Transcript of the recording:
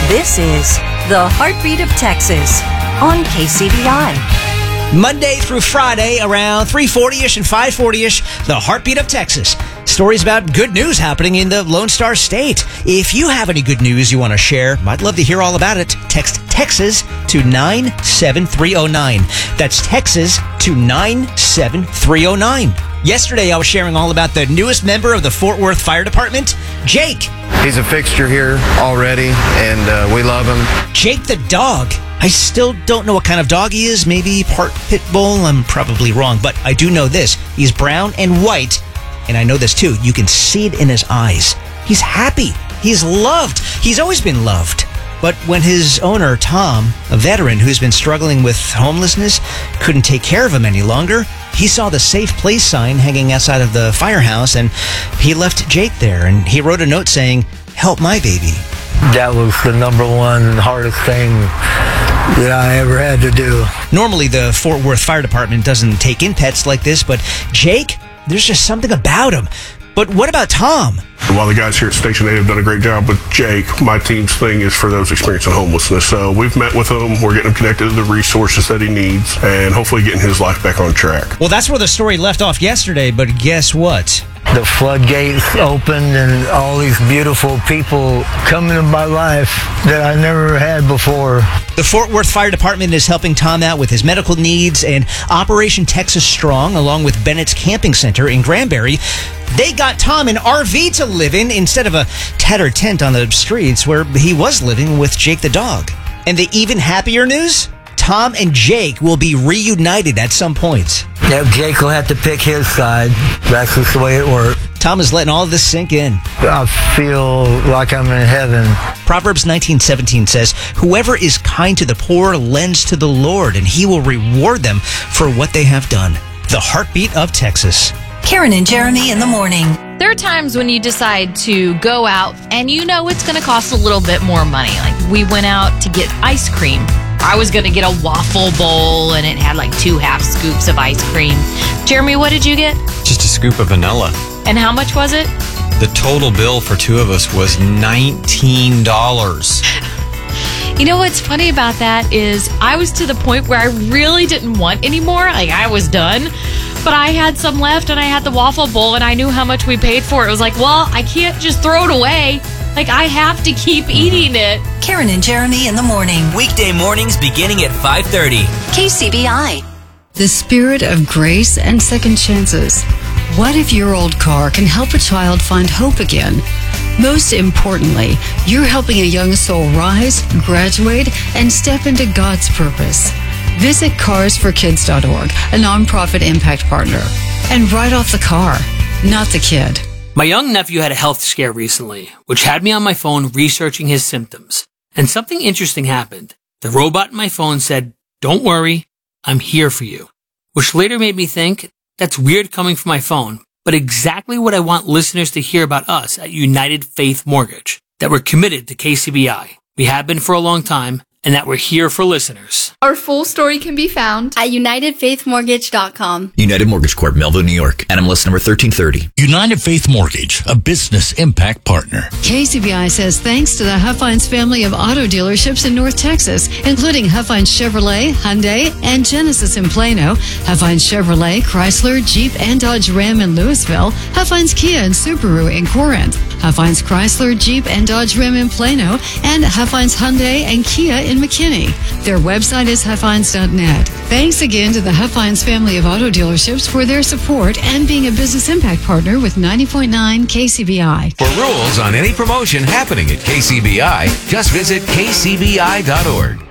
This is the Heartbeat of Texas on KCBI. Monday through Friday around 3:40ish and 5:40ish, the Heartbeat of Texas. Stories about good news happening in the Lone Star State. If you have any good news you want to share, I'd love to hear all about it. Text Texas to 97309. That's Texas to 97309. Yesterday, I was sharing all about the newest member of the Fort Worth Fire Department, Jake. He's a fixture here already, and we love him. Jake the dog. I still don't know what kind of dog he is. Maybe part pit bull. I'm probably wrong, but I do know this. He's brown and white, and I know this too. You can see it in his eyes. He's happy. He's loved. He's always been loved. But when his owner, Tom, a veteran who's been struggling with homelessness, couldn't take care of him any longer, he saw the safe place sign hanging outside of the firehouse, and he left Jake there, and he wrote a note saying, "Help my baby." That was the number one hardest thing that I ever had to do. Normally, the Fort Worth Fire Department doesn't take in pets like this, but Jake, there's just something about him. But what about Tom? While the guys here at Station 8 have done a great job with Jake, my team's thing is for those experiencing homelessness. So we've met with him. We're getting him connected to the resources that he needs and hopefully getting his life back on track. Well, that's where the story left off yesterday, but guess what? The floodgates opened and all these beautiful people come into my life that I never had before. The Fort Worth Fire Department is helping Tom out with his medical needs, and Operation Texas Strong, along with Bennett's Camping Center in Granbury, they got Tom an RV to live in instead of a tattered tent on the streets where he was living with Jake the dog. And the even happier news? Tom and Jake will be reunited at some point. Yep, Jake will have to pick his side. That's just the way it works. Tom is letting all of this sink in. I feel like I'm in heaven. Proverbs 19:17 says, "Whoever is kind to the poor lends to the Lord, and he will reward them for what they have done." The Heartbeat of Texas. Karen and Jeremy in the morning. There are times when you decide to go out and you know it's going to cost a little bit more money. Like we went out to get ice cream. I was going to get a waffle bowl and it had like 2 half scoops of ice cream. Jeremy, what did you get? Just a scoop of vanilla. And how much was it? The total bill for 2 of us was $19. You know what's funny about that is I was to the point where I really didn't want any more. Like I was done. But I had some left and I had the waffle bowl and I knew how much we paid for it. It was like, well, I can't just throw it away. Like I have to keep eating it. Karen and Jeremy in the morning. Weekday mornings beginning at 5:30. KCBI. The spirit of grace and second chances. What if your old car can help a child find hope again? Most importantly, you're helping a young soul rise, graduate, and step into God's purpose. Visit carsforkids.org, a nonprofit impact partner, and write off the car, not the kid. My young nephew had a health scare recently, which had me on my phone researching his symptoms. And something interesting happened. The robot in my phone said, "Don't worry, I'm here for you." Which later made me think, that's weird coming from my phone, but exactly what I want listeners to hear about us at United Faith Mortgage. That we're committed to KCBI. We have been for a long time, and that we're here for listeners. Our full story can be found at UnitedFaithMortgage.com. United Mortgage Corp, Melville, New York. NMLS number 1330. United Faith Mortgage, a business impact partner. KCBI says thanks to the Huffines family of auto dealerships in North Texas, including Huffines Chevrolet, Hyundai, and Genesis in Plano, Huffines Chevrolet, Chrysler, Jeep, and Dodge Ram in Louisville, Huffines Kia and Subaru in Corinth, Huffines Chrysler, Jeep, and Dodge Ram in Plano, and Huffines Hyundai and Kia in McKinney. Their website is Huffines.net. Thanks again to the Huffines family of auto dealerships for their support and being a business impact partner with 90.9 KCBI. For rules on any promotion happening at KCBI, just visit kcbi.org.